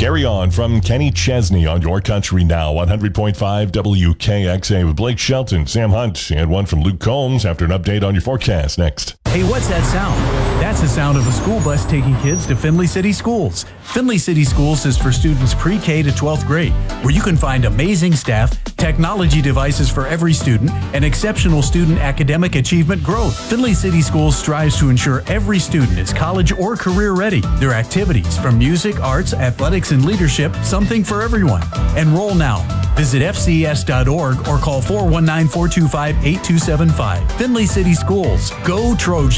Carry on from Kenny Chesney on Your Country Now, 100.5 WKXA with Blake Shelton, Sam Hunt, and one from Luke Combs after an update on your forecast next. Hey, what's that sound? That's the sound of a school bus taking kids to Findlay City Schools. Findlay City Schools is for students pre-K to 12th grade, where you can find amazing staff, technology devices for every student, and exceptional student academic achievement growth. Findlay City Schools strives to ensure every student is college or career ready. Their activities, from music, arts, athletics, and leadership, something for everyone. Enroll now. Visit fcs.org or call 419-425-8275. Findlay City Schools. Go Trojans.